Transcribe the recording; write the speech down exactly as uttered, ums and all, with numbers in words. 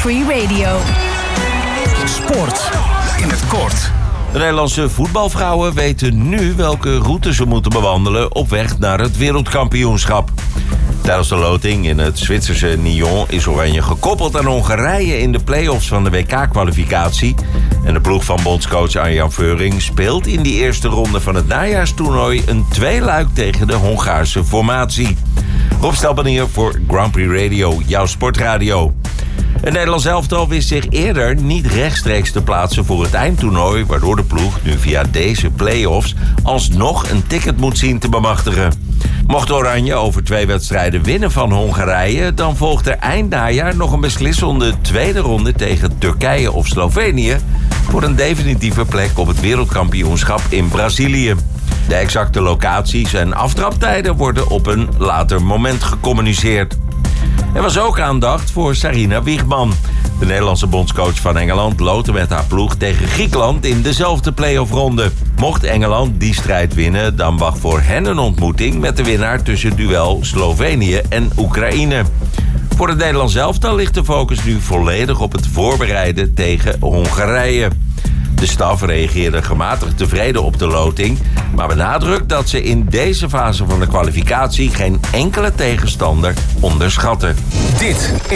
Free Radio. Sport in het kort. De Nederlandse voetbalvrouwen weten nu welke route ze moeten bewandelen op weg naar het wereldkampioenschap. Tijdens de loting in het Zwitserse Nyon is Oranje gekoppeld aan Hongarije in de play-offs van de W K-kwalificatie. En de ploeg van bondscoach Arjan Veuring speelt in die eerste ronde van het najaarstoernooi een tweeluik tegen de Hongaarse formatie. Rob Stelbanier voor Grand Prix Radio, jouw sportradio. Het Nederlands elftal wist zich eerder niet rechtstreeks te plaatsen voor het eindtoernooi, waardoor de ploeg nu via deze play-offs alsnog een ticket moet zien te bemachtigen. Mocht Oranje over twee wedstrijden winnen van Hongarije, dan volgt er eind najaar nog een beslissende tweede ronde tegen Turkije of Slovenië voor een definitieve plek op het wereldkampioenschap in Brazilië. De exacte locaties en aftraptijden worden op een later moment gecommuniceerd. Er was ook aandacht voor Sarina Wiegman. De Nederlandse bondscoach van Engeland loodde met haar ploeg tegen Griekenland in dezelfde play-off-ronde. Mocht Engeland die strijd winnen, dan wacht voor hen een ontmoeting met de winnaar tussen duel Slovenië en Oekraïne. Voor het Nederlands elftal ligt de focus nu volledig op het voorbereiden tegen Hongarije. De staf reageerde gematigd tevreden op de loting, maar benadrukt dat ze in deze fase van de kwalificatie geen enkele tegenstander onderschatten. Dit